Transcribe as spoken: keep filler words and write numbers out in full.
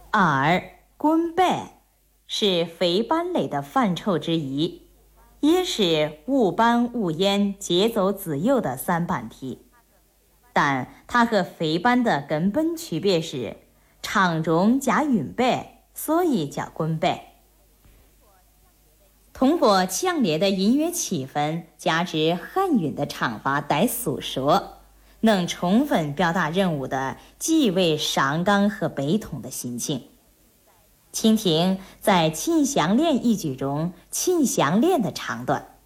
耳、滚背是肥斑类的范畴之一，也是勿斑勿烟节奏自由的三板体。但它和肥斑的根本区别是唱中加韵背，所以叫滚背。通过强烈的音乐气氛加之含韵的唱法带诉说，能充分表达人物的极为伤感和悲痛的心情。请听在《秦香莲》一句中秦香莲的唱段。